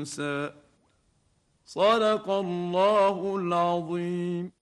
موسى. صدق الله العظيم.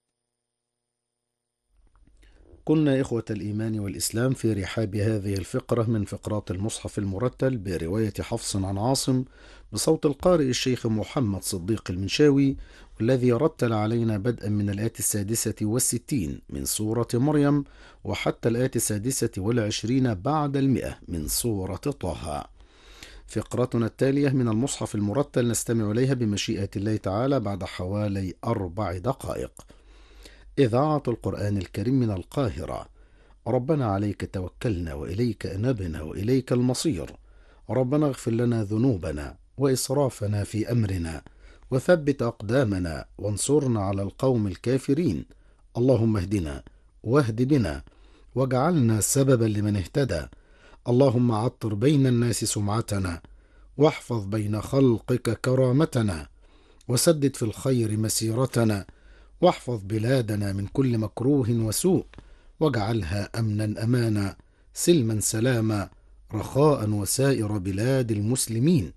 كنا إخوة الإيمان والإسلام في رحاب هذه الفقرة من فقرات المصحف المرتل برواية حفص عن عاصم بصوت القارئ الشيخ محمد صديق المنشاوي، والذي رتل علينا بدءا من الآية 66 من سورة مريم وحتى الآية 26 بعد 100 من سورة طه. فقرتنا التالية من المصحف المرتل نستمع إليها بمشيئة الله تعالى بعد حوالي 4 دقائق. إذاعة القرآن الكريم من القاهرة. ربنا عليك توكلنا وإليك أنبنا وإليك المصير. ربنا اغفر لنا ذنوبنا وإسرافنا في أمرنا وثبت أقدامنا وانصرنا على القوم الكافرين. اللهم اهدنا واهد بنا واجعلنا سببا لمن اهتدى. اللهم عطر بين الناس سمعتنا واحفظ بين خلقك كرامتنا وسدد في الخير مسيرتنا واحفظ بلادنا من كل مكروه وسوء واجعلها أمنا أمانا سلما سلاما رخاء وسائر بلاد المسلمين.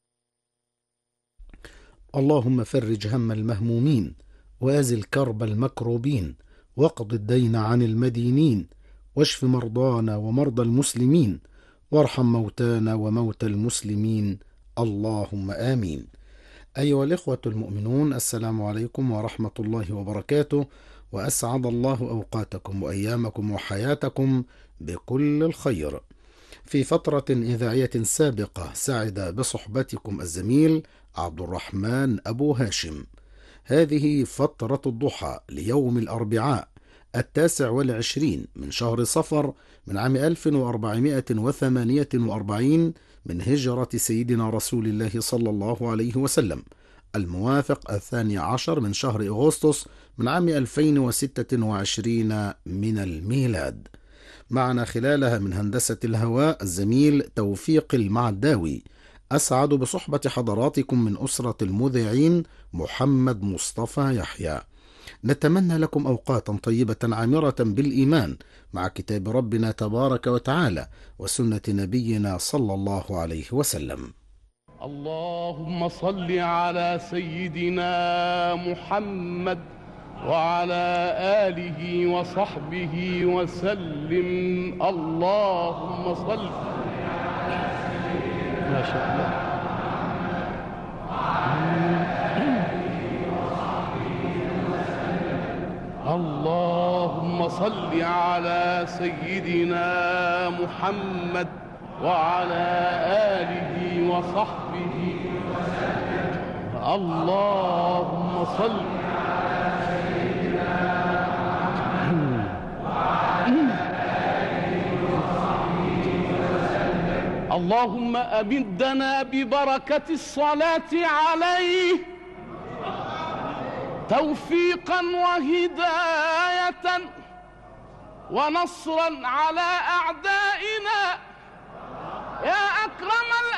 اللهم فرج هم المهمومين وأزل كرب المكروبين واقض الدين عن المدينين واشف مرضانا ومرضى المسلمين وارحم موتانا وموتى المسلمين. اللهم آمين. أيها الإخوة المؤمنون، السلام عليكم ورحمة الله وبركاته، وأسعد الله أوقاتكم وأيامكم وحياتكم بكل الخير. في فترة إذاعية سابقة سعد بصحبتكم الزميل عبد الرحمن أبو هاشم. هذه فترة الضحى ليوم الأربعاء 29 من شهر صفر من عام 1448 من هجرة سيدنا رسول الله صلى الله عليه وسلم، الموافق 12 من شهر أغسطس من عام 2026 من الميلاد. معنا خلالها من هندسة الهواء الزميل توفيق المعداوي. أسعد بصحبة حضراتكم من أسرة المذيعين محمد مصطفى يحيى. نتمنى لكم أوقاتا طيبة عامرة بالإيمان مع كتاب ربنا تبارك وتعالى وسنة نبينا صلى الله عليه وسلم. اللهم صل على سيدنا محمد وعلى آله وصحبه وسلم. اللهم صل ما شاء الله. اللهم صل على سيدنا محمد وعلى آله وصحبه وسلم. اللهم صل على سيدنا محمد وعلى آله وصحبه وسلم. اللهم أمدنا ببركة الصلاة عليه توفيقا وهداية ونصرا على أعدائنا يا أكرم